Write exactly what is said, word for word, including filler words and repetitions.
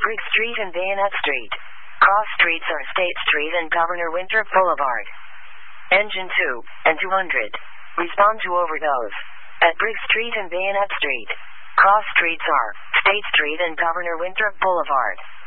Briggs Street and Bayonet Street. Cross streets are State Street and Governor Winthrop Boulevard. Engine two and two hundred. Respond to overdose. At Briggs Street and Bayonet Street. Cross streets are State Street and Governor Winthrop Boulevard.